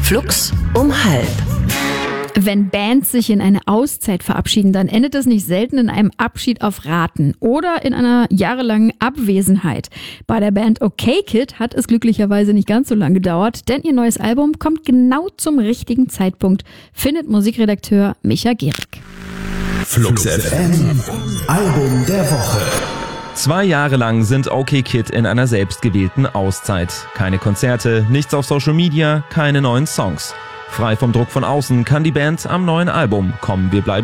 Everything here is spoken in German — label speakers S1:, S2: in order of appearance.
S1: Flux um 1:30.
S2: Wenn Bands sich in eine Auszeit verabschieden, dann endet es nicht selten in einem Abschied auf Raten oder in einer jahrelangen Abwesenheit. Bei der Band OK Kid hat es glücklicherweise nicht ganz so lange gedauert, denn ihr neues Album kommt genau zum richtigen Zeitpunkt, findet Musikredakteur Micha Gehrig.
S3: Flux FM, Album der Woche.
S4: 2 Jahre lang sind OK Kid in einer selbstgewählten Auszeit. Keine Konzerte, nichts auf Social Media, keine neuen Songs. Frei vom Druck von außen kann die Band am neuen Album Komm, wir bleiben